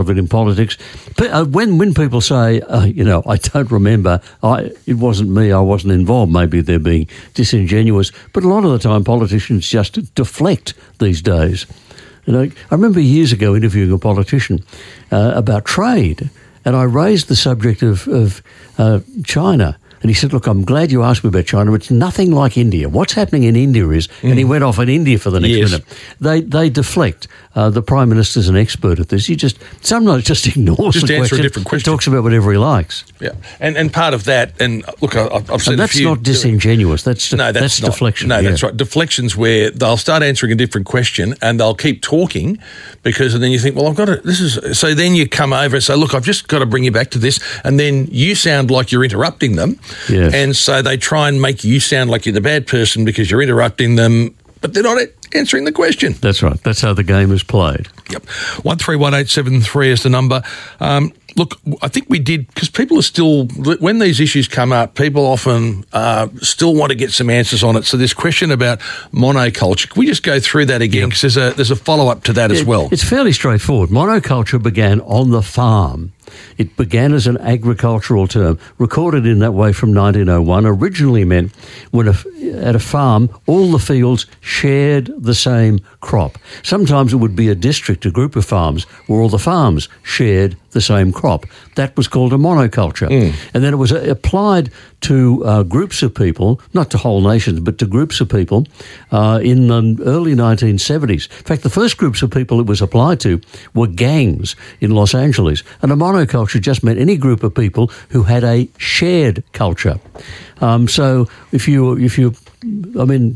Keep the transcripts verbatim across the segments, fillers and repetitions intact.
of it in politics. But, uh, when when people say, uh, you know, I don't remember, I, it wasn't me, I wasn't involved, maybe they're being disingenuous. But a lot of the time politicians just deflect these days. You know, I remember years ago interviewing a politician uh, about trade, and I raised the subject of, of uh, China. And he said, look, I'm glad you asked me about China. It's nothing like India. What's happening in India is, mm. and he went off in India for the next yes. minute. They they deflect. Uh, the Prime Minister's an expert at this. He just sometimes just ignores just the answer question. a different question. He talks about whatever he likes. Yeah, and and part of that, and look, I, I've said and that's a few, not disingenuous. That's no, that's, that's not. deflection. No, yeah. that's right. Deflections where they'll start answering a different question and they'll keep talking because, and then you think, well, I've got to. This is so. Then you come over and say, look, I've just got to bring you back to this, and then you sound like you're interrupting them, yes. and so they try and make you sound like you're the bad person because you're interrupting them, but they're not answering the question. That's right. That's how the game is played. Yep. one three one eight seven three is the number. Um, look, I think we did, because people are still, when these issues come up, people often uh, still want to get some answers on it. So this question about monoculture, can we just go through that again? Because yep. there's a, there's a follow-up to that it, as well. It's fairly straightforward. Monoculture began on the farm. It began as an agricultural term, recorded in that way from nineteen oh one, originally meant when a, at a farm all the fields shared the same crop. Sometimes it would be a district, a group of farms, where all the farms shared the same crop. That was called a monoculture. Mm. And then it was applied to uh, groups of people, not to whole nations, but to groups of people uh, in the early nineteen seventies. In fact, the first groups of people it was applied to were gangs in Los Angeles. And a monoculture just meant any group of people who had a shared culture. Um, so if you, if you, I mean,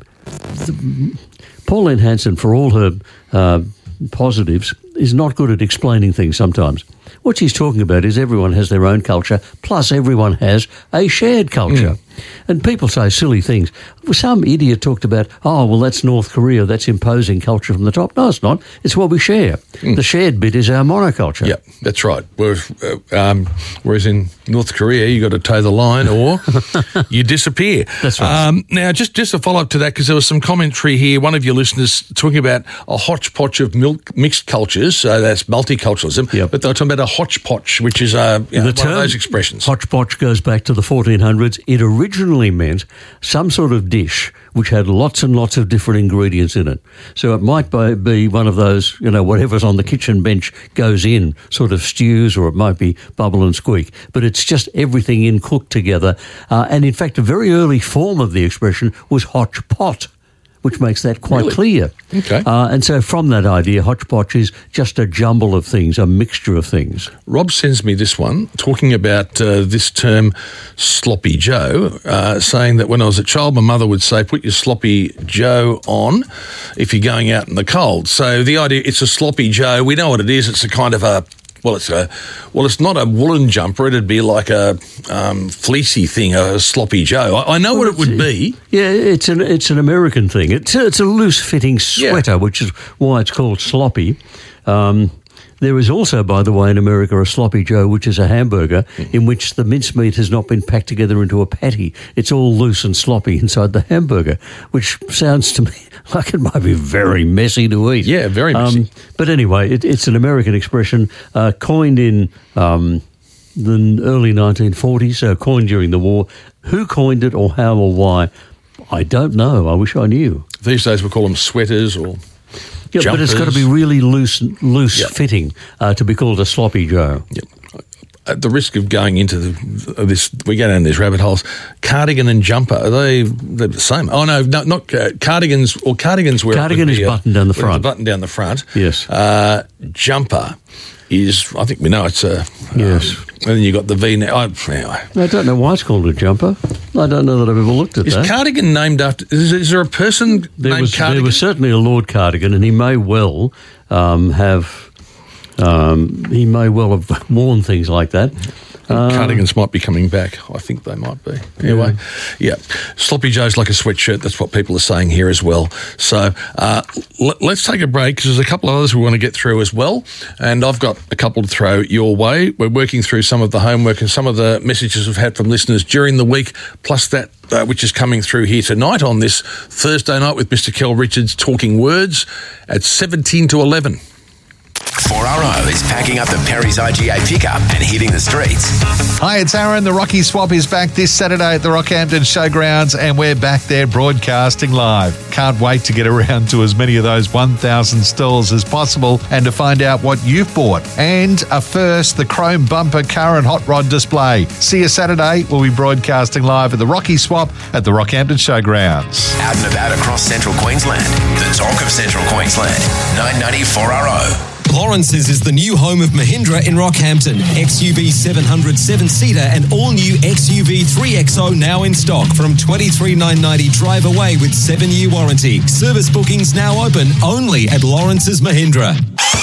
the, Pauline Hanson, for all her uh, positives, is not good at explaining things sometimes. What she's talking about is everyone has their own culture, plus everyone has a shared culture. Mm. And people say silly things. Some idiot talked about, oh, well, that's North Korea, that's imposing culture from the top. No, it's not. It's what we share. Mm. The shared bit is our monoculture. Yeah, that's right. Whereas, uh, um, whereas in North Korea, you got to toe the line or you disappear. That's right. Um, now, just, just a follow-up to that, because there was some commentary here, one of your listeners talking about a hodgepodge of milk, mixed cultures, so that's multiculturalism, yep. but they were talking about a hodgepodge, which is uh, you know, the one of those expressions. Hodgepodge goes back to the fourteen hundreds. It originally meant some sort of dish which had lots and lots of different ingredients in it. So it might be one of those, you know, whatever's on the kitchen bench goes in, sort of stews, or it might be bubble and squeak. But it's just everything in cooked together. Uh, and in fact, a very early form of the expression was hodgepot, which makes that quite really? clear. Okay. Uh, and so from that idea, hodgepodge is just a jumble of things, a mixture of things. Rob sends me this one, talking about uh, this term sloppy Joe, uh, saying that when I was a child, my mother would say, put your sloppy Joe on if you're going out in the cold. So the idea, it's a sloppy Joe. We know what it is. It's a kind of a Well, it's a well. It's not a woolen jumper. It'd be like a um, fleecy thing, a sloppy Joe. I, I know well, what it would be. Yeah, it's an it's an American thing. It's a, it's a loose fitting sweater, yeah. which is why it's called sloppy. Um, there is also, by the way, in America, a sloppy Joe, which is a hamburger mm. in which the mincemeat has not been packed together into a patty. It's all loose and sloppy inside the hamburger, which sounds to me like it might be very messy to eat. Yeah, very messy. Um, but anyway, it, it's an American expression uh, coined in um, the early nineteen forties, so coined during the war. Who coined it or how or why, I don't know. I wish I knew. These days we call them sweaters or yeah, jumpers. But it's got to be really loose, loose yep. fitting uh, to be called a sloppy Joe. Yep. At the risk of going into the, uh, this, we go down these rabbit holes. Cardigan and jumper, are they they're the same? Oh no, no not uh, cardigans. Or cardigans where cardigan is button down the front. Button down the front. Yes. Uh, jumper is, I think we know it's a. Yes. Um, and then you got the V. Now, anyway. I don't know why it's called a jumper. I don't know that I've ever looked at is that. Is Cardigan named after? Is, is there a person there named was, Cardigan? There was certainly a Lord Cardigan, and he may well um, have. Um, he may well have worn things like that. Um, Cardigans might be coming back. I think they might be. Anyway, yeah. yeah. Sloppy Joe's like a sweatshirt. That's what people are saying here as well. So uh, l- let's take a break because there's a couple of others we want to get through as well. And I've got a couple to throw your way. We're working through some of the homework and some of the messages we've had from listeners during the week, plus that uh, which is coming through here tonight on this Thursday night with Mister Kel Richards talking words at seventeen to eleven. four R O is packing up the Perry's I G A pickup and hitting the streets. Hi, it's Aaron. The Rocky Swap is back this Saturday at the Rockhampton Showgrounds, and we're back there broadcasting live. Can't wait to get around to as many of those one thousand stalls as possible and to find out what you've bought. And a first, the chrome bumper car and hot rod display. See you Saturday. We'll be broadcasting live at the Rocky Swap at the Rockhampton Showgrounds. Out and about across central Queensland. The talk of central Queensland. nine ninety four R O. Lawrence's is the new home of Mahindra in Rockhampton. X U V seven hundred seven-seater and all-new X U V three X O now in stock from twenty-three thousand nine hundred ninety drive away with seven-year warranty. Service bookings now open only at Lawrence's Mahindra.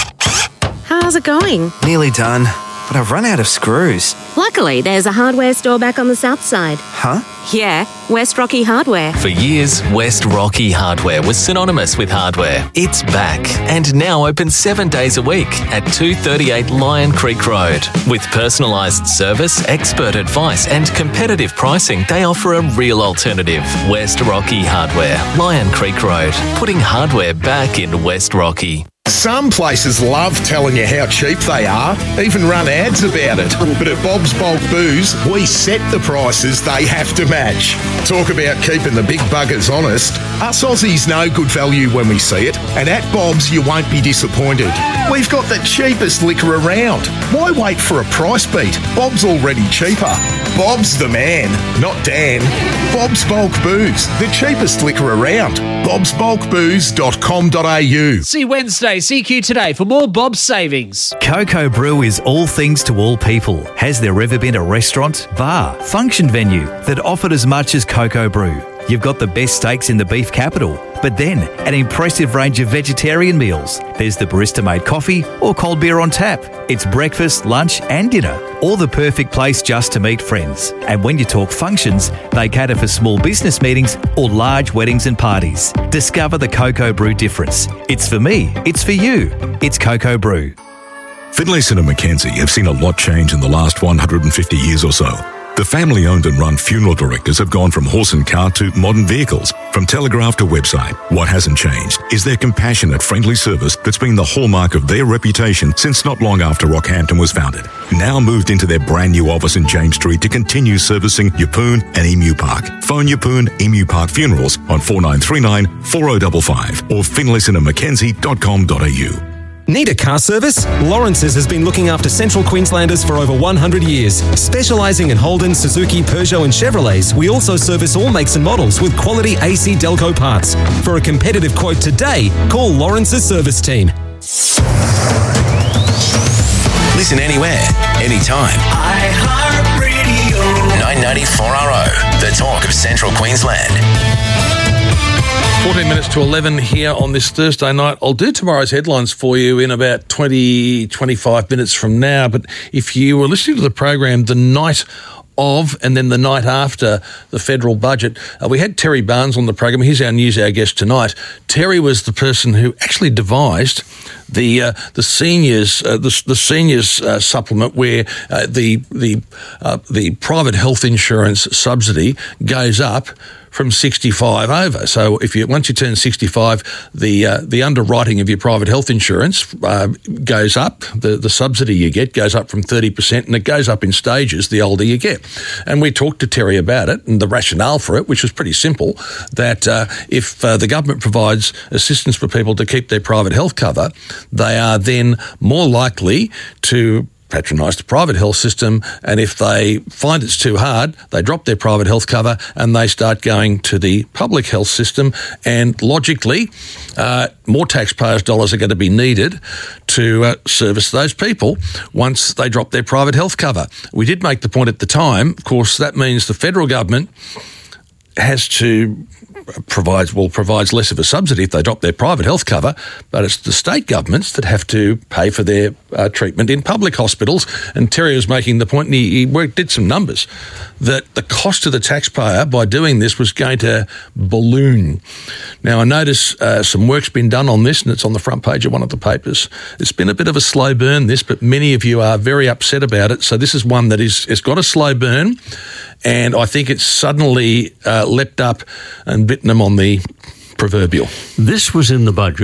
How's it going? Nearly done, but I've run out of screws. Luckily, there's a hardware store back on the south side. Huh? Yeah, West Rocky Hardware. For years, West Rocky Hardware was synonymous with hardware. It's back and now open seven days a week at two thirty-eight Lion Creek Road. With personalised service, expert advice and competitive pricing, they offer a real alternative. West Rocky Hardware, Lion Creek Road, putting hardware back in West Rocky. Some places love telling you how cheap they are, even run ads about it. But at Bob's Bulk Booze, we set the prices they have to match. Talk about keeping the big buggers honest. Us Aussies know good value when we see it, and at Bob's you won't be disappointed. We've got the cheapest liquor around. Why wait for a price beat? Bob's already cheaper. Bob's the man, not Dan. Bob's Bulk Booze, the cheapest liquor around. bobs bulk booze dot com dot a u. See Wednesday, C Q Today for more Bob's savings. Coco Brew is all things to all people. Has there ever been a restaurant, bar, function venue that offered as much as Coco Brew? You've got the best steaks in the beef capital, but then an impressive range of vegetarian meals. There's the barista-made coffee or cold beer on tap. It's breakfast, lunch and dinner, or the perfect place just to meet friends. And when you talk functions, they cater for small business meetings or large weddings and parties. Discover the Coco Brew difference. It's for me, it's for you. It's Coco Brew. Finlayson and Mackenzie have seen a lot change in the last one hundred fifty years or so. The family-owned and run funeral directors have gone from horse and cart to modern vehicles, from telegraph to website. What hasn't changed is their compassionate, friendly service that's been the hallmark of their reputation since not long after Rockhampton was founded. Now moved into their brand new office in James Street to continue servicing Yeppoon and Emu Park. Phone Yeppoon Emu Park Funerals on four nine three nine, four oh five five or finlayson and mackenzie dot com dot a u. Need a car service? Lawrence's has been looking after Central Queenslanders for over one hundred years. Specialising in Holden, Suzuki, Peugeot and Chevrolets, we also service all makes and models with quality A C Delco parts. For a competitive quote today, call Lawrence's service team. Listen anywhere, anytime. iHeartRadio. nine ninety four R O, the talk of Central Queensland. fourteen minutes to eleven here on this Thursday night. I'll do tomorrow's headlines for you in about twenty, twenty-five minutes from now. But if you were listening to the program the night of and then the night after the federal budget, uh, we had Terry Barnes on the program. He's our news hour guest tonight. Terry was the person who actually devised the uh, the seniors uh, the, the seniors uh, supplement, where uh, the the uh, the private health insurance subsidy goes up from sixty-five over. So if you once you turn sixty-five, the uh, the underwriting of your private health insurance uh, goes up. The the subsidy you get goes up from thirty percent, and it goes up in stages the older you get. And we talked to Terry about it and the rationale for it, which was pretty simple, that uh, if uh, the government provides assistance for people to keep their private health cover, they are then more likely to patronise the private health system, and if they find it's too hard, they drop their private health cover and they start going to the public health system, and logically uh, more taxpayers' dollars are going to be needed to uh, service those people once they drop their private health cover. We did make the point at the time, of course, that means the federal government has to provides well provides less of a subsidy if they drop their private health cover, but it's the state governments that have to pay for their uh, treatment in public hospitals. And Terry was making the point, and he, he worked, did some numbers, that the cost to the taxpayer by doing this was going to balloon. Now, I notice uh, some work's been done on this, and it's on the front page of one of the papers. It's been a bit of a slow burn, this, but many of you are very upset about it. So this is one that is has got a slow burn, and I think it's suddenly uh, leapt up and bitten them on the proverbial. This was in the budget.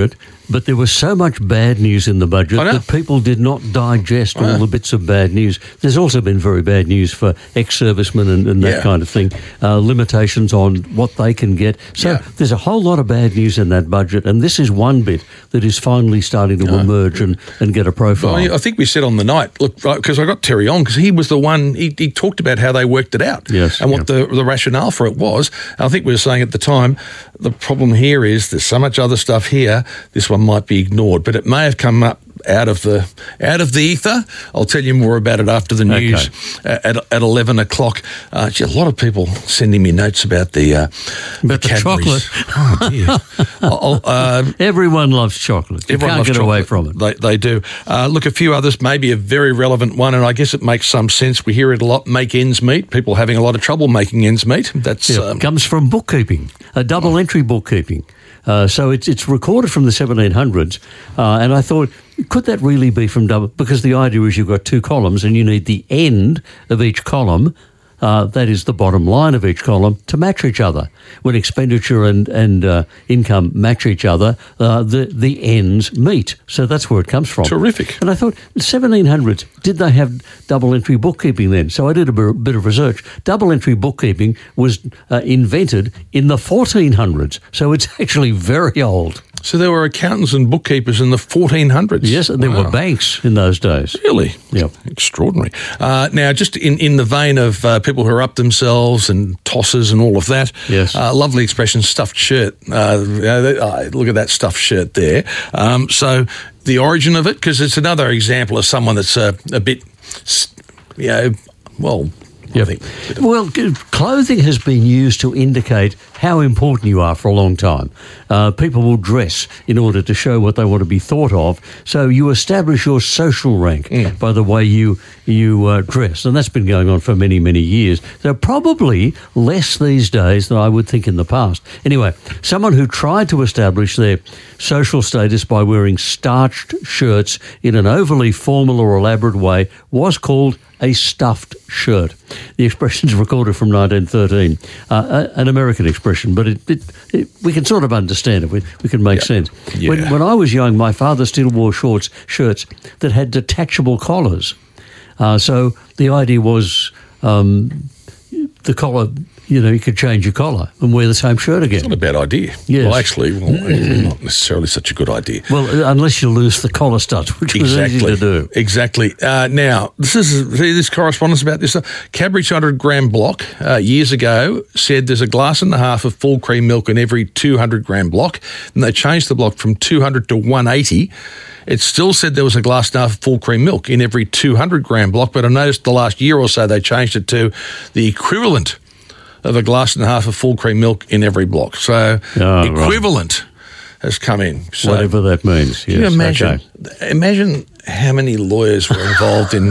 But there was so much bad news in the budget that people did not digest all the bits of bad news. There's also been very bad news for ex-servicemen and, and that Yeah. kind of thing, uh, limitations on what they can get. So Yeah. there's a whole lot of bad news in that budget, and this is one bit that is finally starting to emerge and, and get a profile. Well, I think we said on the night, look, because I got Terry on, because he was the one, he, he talked about how they worked it out Yes, and what the, the rationale for it was. And I think we were saying at the time, the problem here is there's so much other stuff here, this one might be ignored, but it may have come up out of the out of the ether. I'll tell you more about it after the news Okay. at, at eleven o'clock. Uh, gee, a lot of people sending me notes about the uh, About the Cadbury's. chocolate. Oh, dear. I'll, uh, Everyone loves chocolate. You Everyone can't loves get chocolate. away from it. They, they do. Uh, look, a few others, maybe a very relevant one, and I guess it makes some sense. We hear it a lot, make ends meet. People having a lot of trouble making ends meet. That's Yeah, um, it comes from bookkeeping, a double entry bookkeeping. Uh, so it's it's recorded from the seventeen hundreds, uh, and I thought, could that really be from double? Because the idea is you've got two columns, and you need the end of each column, uh, that is the bottom line of each column, to match each other. When expenditure and and uh, income match each other, uh, the the ends meet. So that's where it comes from. Terrific. And I thought, seventeen hundreds, did they have double entry bookkeeping then? So I did a b- bit of research. Double entry bookkeeping was uh, invented in the fourteen hundreds, so it's actually very old. So there were accountants and bookkeepers in the fourteen hundreds? Yes, and there Wow. were banks in those days. Really? Yeah. Extraordinary. Uh, now, just in, in the vein of uh, people who are up themselves and tossers and all of that, Yes. uh, lovely expression, stuffed shirt. Uh, you know, they- uh, look at that stuffed shirt there. Um, so the origin of it, because it's another example of someone that's uh, a bit, s- you know, well, I think. Well, c- clothing has been used to indicate how important you are for a long time. Uh, people will dress in order to show what they want to be thought of. So you establish your social rank by the way you you uh, dress, and that's been going on for many many years. So probably less these days than I would think in the past. Anyway, someone who tried to establish their social status by wearing starched shirts in an overly formal or elaborate way was called a stuffed shirt. The expression is recorded from nineteen thirteen, uh, a- an American expression, but it, it, it, we can sort of understand it. We, we can make sense. Yeah. When, when I was young, my father still wore shorts, shirts that had detachable collars. Uh, so the idea was um, the collar, you know, you could change your collar and wear the same shirt again. Not a bad idea. Yes. Well, actually, well, not necessarily such a good idea. Well, unless you lose the collar studs, which was easy to do. Exactly. Uh, now, this is see, this correspondence about this. Uh, Cadbury two hundred gram block uh, years ago said there's a glass and a half of full cream milk in every two hundred gram block, and they changed the block from two hundred to one eighty. It still said there was a glass and a half of full cream milk in every two hundred gram block, but I noticed the last year or so they changed it to the equivalent of a glass and a half of full cream milk in every block. So Oh, right. equivalent has come in. So Whatever that means. can you Yes, imagine? okay. Imagine how many lawyers were involved in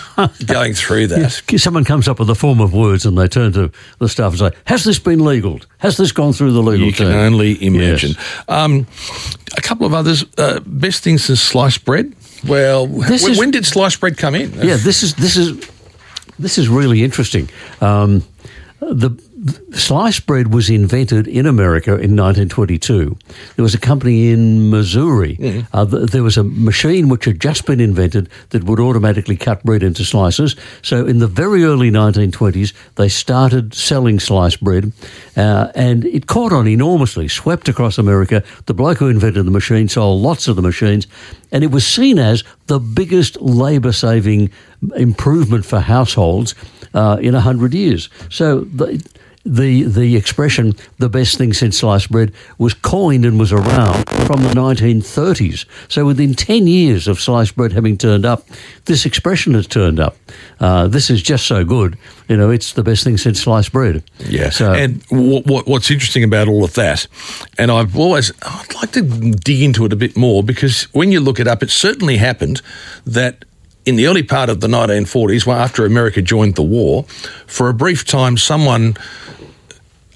going through that. Someone comes up with a form of words and they turn to the staff and say, has this been legal? Has this gone through the legal You can team? only imagine. Yes. Um, a couple of others. Uh, best things since sliced bread. Well, This when, is- when did sliced bread come in? Yeah, this is this is this is really interesting. Um, the sliced bread was invented in America in nineteen twenty-two. There was a company in Missouri. Mm-hmm. Uh, th- there was a machine which had just been invented that would automatically cut bread into slices. So in the very early nineteen twenties, they started selling sliced bread, uh, and it caught on enormously, swept across America. The bloke who invented the machine sold lots of the machines, and it was seen as the biggest labour-saving improvement for households uh, in a hundred years. So the, the the expression "the best thing since sliced bread" was coined and was around from the nineteen thirties. So within ten years of sliced bread having turned up, this expression has turned up. Uh, this is just so good. You know, it's the best thing since sliced bread. Yeah, So, and what, what, what's interesting about all of that, and I've always, I'd like to dig into it a bit more, because when you look it up, it certainly happened that in the early part of the nineteen forties, well, after America joined the war, for a brief time, someone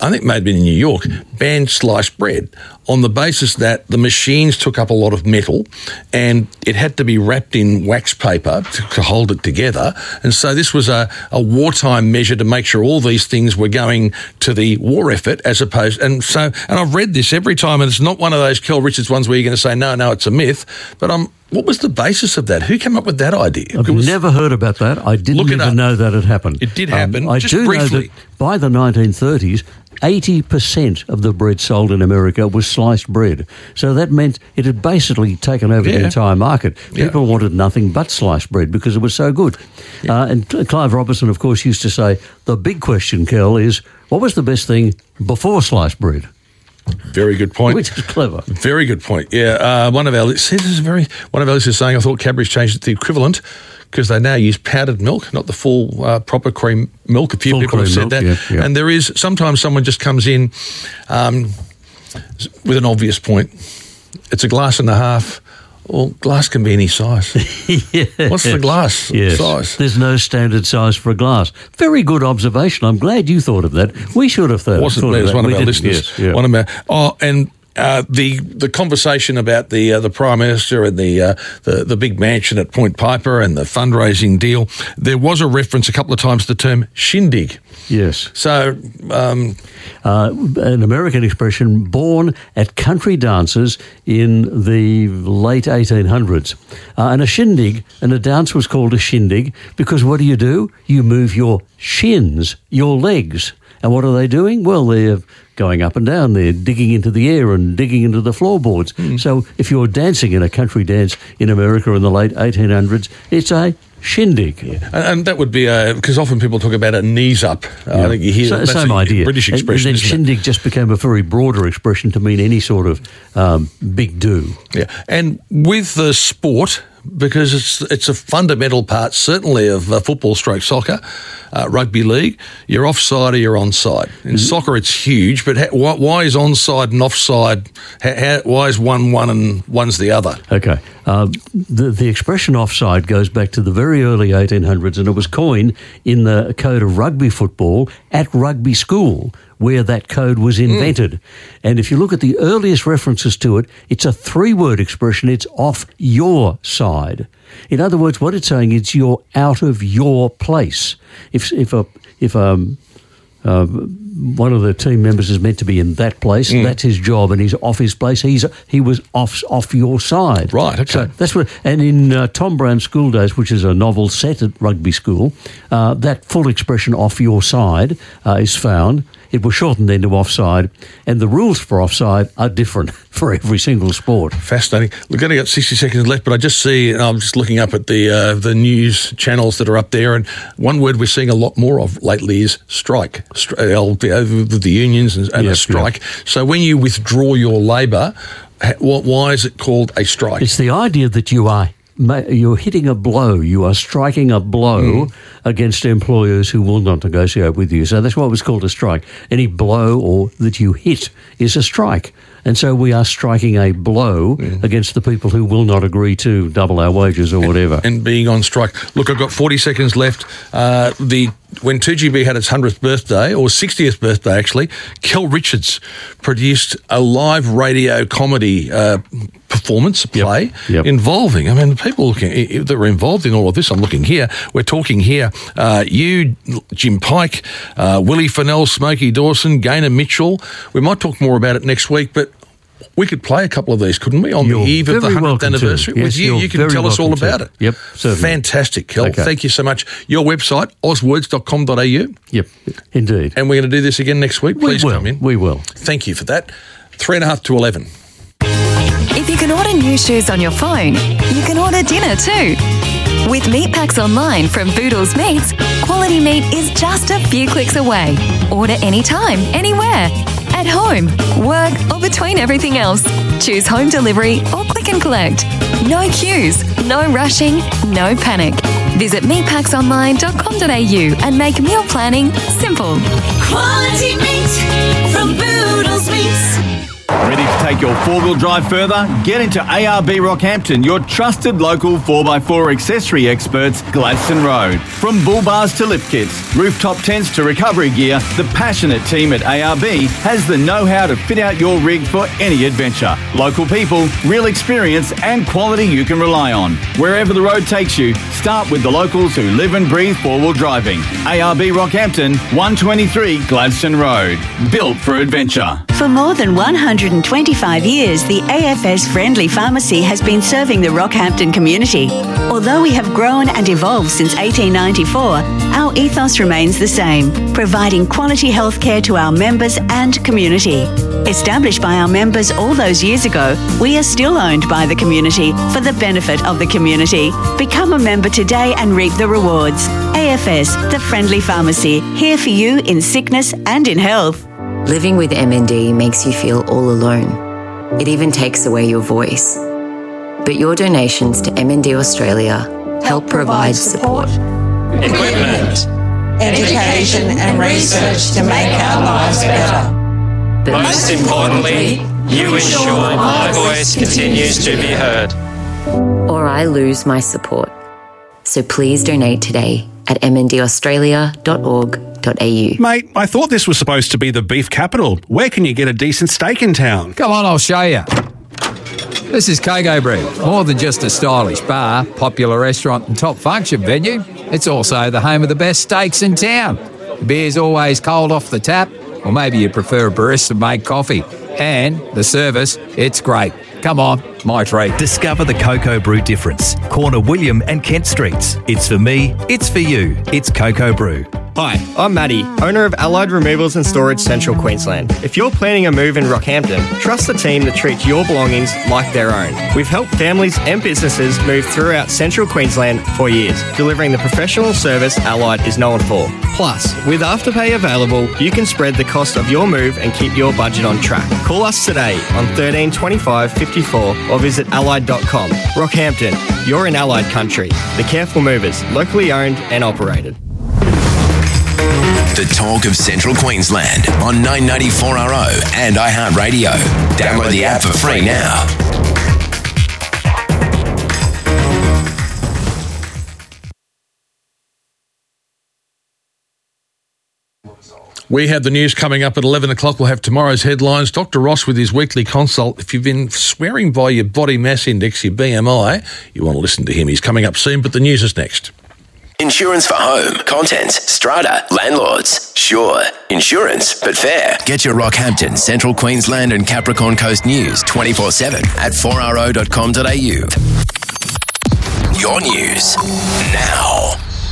I think maybe in New York, banned sliced bread on the basis that the machines took up a lot of metal and it had to be wrapped in wax paper to, to hold it together. And so this was a, a wartime measure to make sure all these things were going to the war effort as opposed... And so, and I've read this every time, and it's not one of those Kel Richards ones where you're going to say, no, no, it's a myth. But I'm... What was the basis of that? Who came up with that idea? I've was, never heard about that. I didn't even up. know that had happened. It did happen, Um, I just do briefly. know that by the nineteen thirties, eighty percent of the bread sold in America was sliced bread. So that meant it had basically taken over Yeah. the entire market. Yeah. People wanted nothing but sliced bread because it was so good. Yeah. Uh, and Clive Robertson, of course, used to say, the big question, Kel, is what was the best thing before sliced bread? Very good point. Which is clever. Very good point. Yeah, uh, one of our see, this is very one of our listeners saying I thought Cadbury's changed it to the equivalent because they now use powdered milk, not the full uh, proper cream milk. A few Full people have cream said milk, that, yeah, yeah. and there is sometimes someone just comes in um, with an obvious point. It's a glass and a half. Well, glass can be any size. Yes. What's the glass Yes. size? There's no standard size for a glass. Very good observation. I'm glad you thought of that. We should have thought, Wasn't thought me, it of was that. one of We our didn't. listeners. Yes, yeah. One of our oh, and uh, the the conversation about the uh, the Prime Minister and the, uh, the the big mansion at Point Piper and the fundraising deal. There was a reference a couple of times to the term shindig. Yes. So, um, uh, an American expression born at country dances in the late eighteen hundreds. Uh, and a shindig, and a dance was called a shindig because what do you do? You move your shins, your legs. And what are they doing? Well, they're going up and down. They're digging into the air and digging into the floorboards. Mm. So if you're dancing in a country dance in America in the late eighteen hundreds, it's a shindig. Yeah. And, and that would be a, because often people talk about a knees up. Uh, Yeah. I think you hear so, that's same a idea. British expression. And, and then isn't shindig just became a very broader expression to mean any sort of um, big do. it? Yeah. And with the sport, because it's it's a fundamental part, certainly, of uh, football stroke soccer, uh, rugby league, you're offside or you're onside. In mm-hmm. soccer, it's huge, but ha- why, why is onside and offside, ha- ha- why is one one and one's the other? Okay. Uh, the, the expression offside goes back to the very early eighteen hundreds, and it was coined in the code of rugby football at rugby school, where that code was invented. Mm. And if you look at the earliest references to it, it's a three-word expression. It's off your side. In other words, what it's saying is you're out of your place. If if a if um uh, one of the team members is meant to be in that place, mm. that's his job, and he's off his place. He's he was off off your side. Right. Okay. So that's what. And in uh, Tom Brown's School Days, which is a novel set at rugby school, uh, that full expression "off your side" uh, is found. It was shortened then to offside, and the rules for offside are different for every single sport. Fascinating. We've only got sixty seconds left, but I just see, and I'm just looking up at the uh, the news channels that are up there, and one word we're seeing a lot more of lately is strike. Stri- uh, the, the unions and, and Yep, a strike. yep. So when you withdraw your labour, ha- why is it called a strike? It's the idea that you are you're hitting a blow, you are striking a blow mm. against employers who will not negotiate with you. So that's why it was called a strike. Any blow or that you hit is a strike. And so we are striking a blow mm. against the people who will not agree to double our wages or whatever. And, and being on strike. Look, I've got forty seconds left. Uh, the when two G B had its hundredth birthday, or sixtieth birthday actually, Kel Richards produced a live radio comedy uh, performance, a play, yep. Yep. involving, I mean, the people looking, that were involved in all of this, I'm looking here, we're talking here, uh, you, Jim Pike, uh, Willie Fennell, Smokey Dawson, Gaynor Mitchell. We might talk more about it next week, but we could play a couple of these, couldn't we, on You're the eve of the hundredth anniversary? Yes, With you, you can tell us all about to. it. Yep, certainly. Fantastic, Kel. Okay. Thank you so much. Your website, oswords dot com dot a u. Yep, indeed. And we're going to do this again next week. Please we will, come in. We will. Thank you for that. Three and a half to eleven. If you can order new shoes on your phone, you can order dinner too. With meat packs online from Boodles Meats, quality meat is just a few clicks away. Order anytime, anywhere. At home, work, or between everything else. Choose home delivery or click and collect. No queues, no rushing, no panic. Visit meat packs online dot com dot a u and make meal planning simple. Quality meat from Boodles Meats. Ready to take your four-wheel drive further? Get into A R B Rockhampton, your trusted local four by four accessory experts, Gladstone Road. From bull bars to lift kits, rooftop tents to recovery gear, the passionate team at A R B has the know-how to fit out your rig for any adventure. Local people, real experience and quality you can rely on. Wherever the road takes you, start with the locals who live and breathe four-wheel driving. A R B Rockhampton, one twenty-three Gladstone Road. Built for adventure. For more than one hundred twenty-five years, the A F S Friendly Pharmacy has been serving the Rockhampton community. Although we have grown and evolved since eighteen ninety-four, our ethos remains the same, providing quality healthcare to our members and community. Established by our members all those years ago, we are still owned by the community for the benefit of the community. Become a member today and reap the rewards. A F S, the Friendly Pharmacy, here for you in sickness and in health. Living with M N D makes you feel all alone. It even takes away your voice. But your donations to M N D Australia help provide support, equipment, education and research to make our lives better. But most importantly, you ensure my voice continues to be heard. Or I lose my support. So please donate today at m n d australia dot org dot a u. Mate, I thought this was supposed to be the beef capital. Where can you get a decent steak in town? Come on, I'll show you. This is Coco Brew. More than just a stylish bar, popular restaurant and top function venue, it's also the home of the best steaks in town. The beer's always cold off the tap, or maybe you prefer a barista-made coffee. And the service, it's great. Come on, my treat. Discover the Coco Brew difference. Corner William and Kent Streets. It's for me, it's for you. It's Coco Brew. Hi, I'm Matty, owner of Allied Removals and Storage Central Queensland. If you're planning a move in Rockhampton, trust the team that treats your belongings like their own. We've helped families and businesses move throughout Central Queensland for years, delivering the professional service Allied is known for. Plus, with Afterpay available, you can spread the cost of your move and keep your budget on track. Call us today on thirteen twenty-five fifty-four or visit allied dot com. Rockhampton, you're in Allied country. The Careful Movers, locally owned and operated. The talk of Central Queensland on nine ninety-four R O and iHeartRadio. Download the app for free now. We have the news coming up at eleven o'clock. We'll have tomorrow's headlines. Doctor Ross with his weekly consult. If you've been swearing by your body mass index, your B M I, you want to listen to him. He's coming up soon, but the news is next. Insurance for home, contents, strata, landlords. Sure, insurance, but fair. Get your Rockhampton, Central Queensland and Capricorn Coast news twenty-four seven at four r o dot com dot a u. Your news now.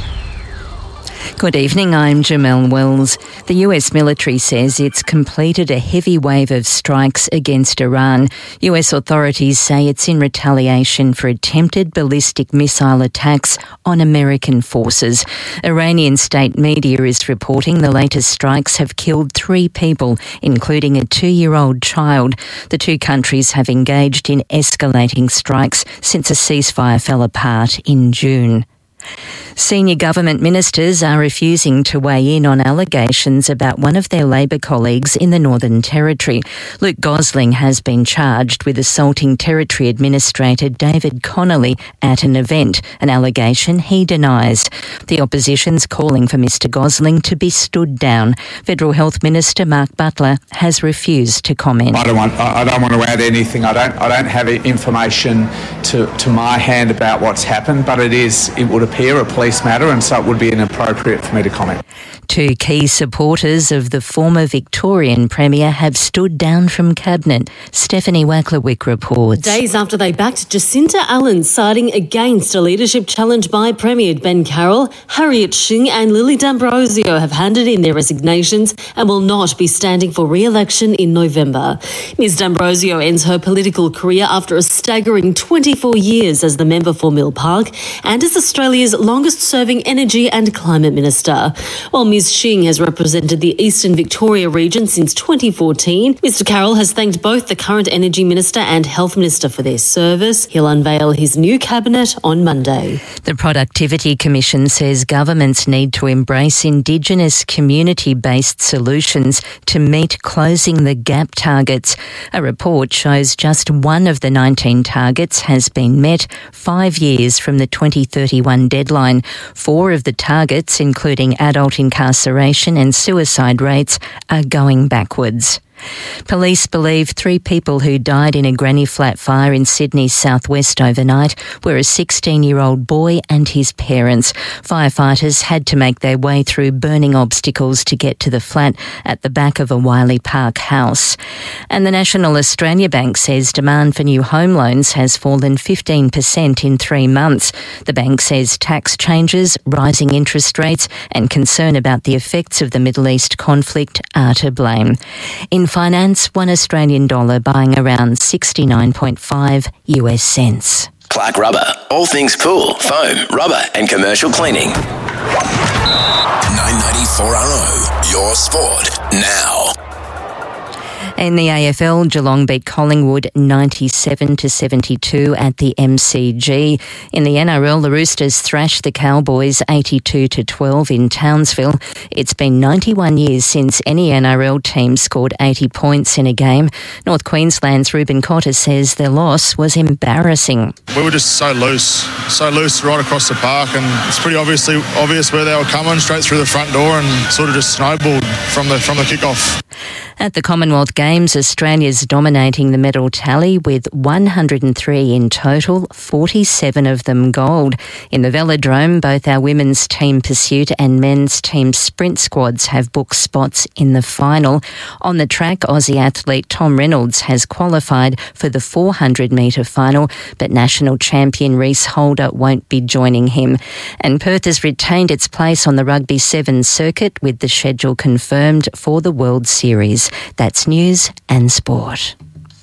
Good evening, I'm Jamelle Wells. The U S military says it's completed a heavy wave of strikes against Iran. U S authorities say it's in retaliation for attempted ballistic missile attacks on American forces. Iranian state media is reporting the latest strikes have killed three people, including a two-year-old child. The two countries have engaged in escalating strikes since a ceasefire fell apart in June. Senior government ministers are refusing to weigh in on allegations about one of their Labor colleagues in the Northern Territory. Luke Gosling has been charged with assaulting Territory Administrator David Connolly at an event, an allegation he denies. The opposition's calling for Mr Gosling to be stood down. Federal Health Minister Mark Butler has refused to comment. I don't want. I don't want to add anything. I don't. I don't have information to to my hand about what's happened, but it is. It would appear a police matter, and so it would be inappropriate for me to comment. Two key supporters of the former Victorian Premier have stood down from Cabinet. Stephanie Wacklerwick reports. Days after they backed Jacinta Allen, siding against a leadership challenge by Premier Ben Carroll, Harriet Shing and Lily D'Ambrosio have handed in their resignations and will not be standing for re-election in November. Ms D'Ambrosio ends her political career after a staggering twenty-four years as the member for Mill Park and as Australia's Australia's longest-serving Energy and Climate Minister. While Miz Xing has represented the Eastern Victoria region since twenty fourteen, Mister Carroll has thanked both the current Energy Minister and Health Minister for their service. He'll unveil his new cabinet on Monday. The Productivity Commission says governments need to embrace Indigenous community-based solutions to meet closing the gap targets. A report shows just one of the nineteen targets has been met five years from the twenty thirty-one deadline. Four of the targets, including adult incarceration and suicide rates, are going backwards. Police believe three people who died in a granny flat fire in Sydney's southwest overnight were a sixteen-year-old boy and his parents. Firefighters had to make their way through burning obstacles to get to the flat at the back of a Wiley Park house. And the National Australia Bank says demand for new home loans has fallen fifteen percent in three months. The bank says tax changes, rising interest rates and concern about the effects of the Middle East conflict are to blame. In finance, one Australian dollar buying around sixty-nine point five US cents. Clark Rubber. All things pool, foam, rubber and commercial cleaning. nine ninety four R O. Your sport now. In the A F L, Geelong beat Collingwood ninety-seven to seventy-two at the M C G. In the N R L, the Roosters thrashed the Cowboys eighty-two to twelve in Townsville. It's been ninety-one years since any N R L team scored eighty points in a game. North Queensland's Ruben Cotter says their loss was embarrassing. We were just so loose, so loose right across the park, and it's pretty obviously obvious where they were coming, straight through the front door, and sort of just snowballed from the from the kickoff. At the Commonwealth Games, Australia's dominating the medal tally with one hundred three in total, forty-seven of them gold. In the velodrome, both our women's team pursuit and men's team sprint squads have booked spots in the final. On the track, Aussie athlete Tom Reynolds has qualified for the four hundred metre final, but national champion Reece Holder won't be joining him. And Perth has retained its place on the Rugby Sevens circuit with the schedule confirmed for the World Series. That's news and sport.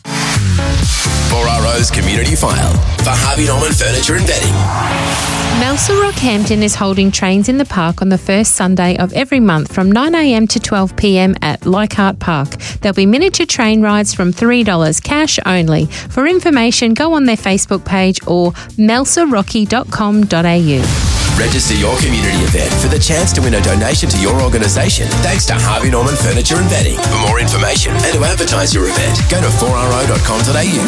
four R O's Community File for Harvey Norman Furniture and Bedding. Melsa Rockhampton is holding trains in the park on the first Sunday of every month from nine a m to twelve p m at Leichhardt Park. There'll be miniature train rides from three dollars cash only. For information, go on their Facebook page or melsa rocky dot com dot a u. Register your community event for the chance to win a donation to your organisation thanks to Harvey Norman Furniture and Bedding. For more information and to advertise your event, go to four r o dot com dot a u.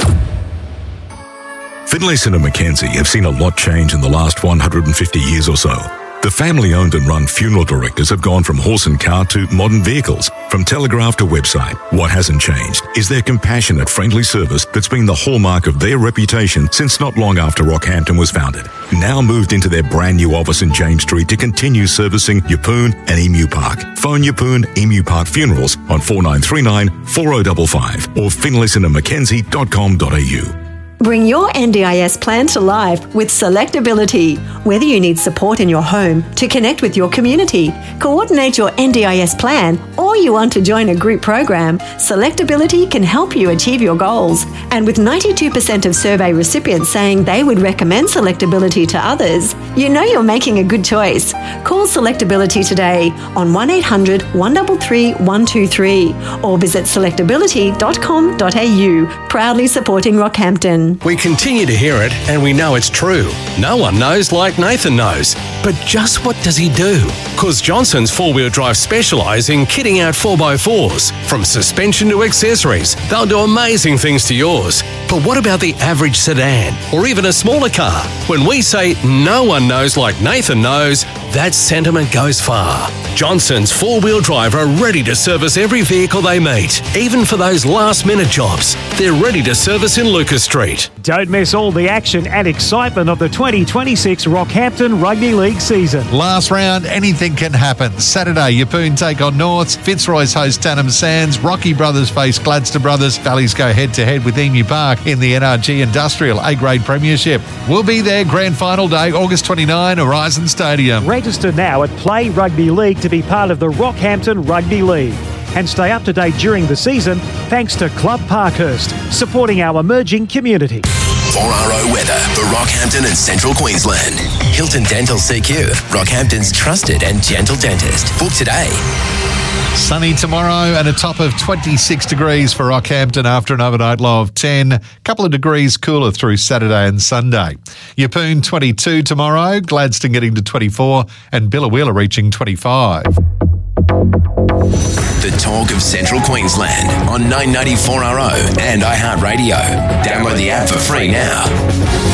Finlayson and Mackenzie have seen a lot change in the last one hundred fifty years or so. The family-owned and run funeral directors have gone from horse and cart to modern vehicles, from telegraph to website. What hasn't changed is their compassionate, friendly service that's been the hallmark of their reputation since not long after Rockhampton was founded. Now moved into their brand new office in James Street to continue servicing Yeppoon and Emu Park. Phone Yeppoon Emu Park Funerals on four nine three nine, four oh five five or finlayson and mackenzie dot com dot a u. Bring your N D I S plan to life with Selectability. Whether you need support in your home, to connect with your community, coordinate your N D I S plan, or you want to join a group program, Selectability can help you achieve your goals. And with ninety-two percent of survey recipients saying they would recommend Selectability to others, you know you're making a good choice. Call Selectability today on one eight hundred, one three three, one two three or visit selectability dot com dot a u, proudly supporting Rockhampton. We continue to hear it, and we know it's true. No one knows like Nathan knows. But just what does he do? Because Johnson's four-wheel drive specialise in kitting out four by fours. From suspension to accessories, they'll do amazing things to yours. But what about the average sedan, or even a smaller car? When we say no one knows like Nathan knows, that sentiment goes far. Johnson's four-wheel drive are ready to service every vehicle they meet, even for those last-minute jobs. They're ready to service in Lucas Street. Don't miss all the action and excitement of the twenty twenty-six Rockhampton Rugby League season. Last round, anything can happen. Saturday, Yeppoon take on Norths, Fitzroy's host Tannum Sands, Rocky Brothers face Gladstone Brothers, Valleys go head-to-head with Emu Park in the N R G Industrial A-Grade Premiership. We'll be there grand final day, August twenty-ninth, Horizon Stadium. Register now at Play Rugby League to be part of the Rockhampton Rugby League. And stay up to date during the season thanks to Club Parkhurst, supporting our emerging community. four R O weather for Rockhampton and Central Queensland. Hilton Dental C Q, Rockhampton's trusted and gentle dentist. Book today. Sunny tomorrow and a top of twenty-six degrees for Rockhampton after an overnight low of ten. A couple of degrees cooler through Saturday and Sunday. Yeppoon twenty-two tomorrow, Gladstone getting to twenty-four and Billawheeler reaching twenty-five. The talk of Central Queensland on nine ninety-four R O and iHeartRadio. Download the app for free now.